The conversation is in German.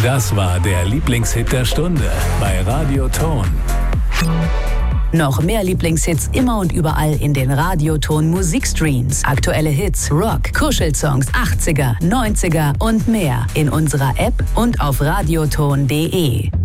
Das war der Lieblingshit der Stunde bei Radio Ton. Noch mehr Lieblingshits immer und überall in den Radioton Musikstreams. Aktuelle Hits, Rock, Kuschelsongs, 80er, 90er und mehr in unserer App und auf radioton.de.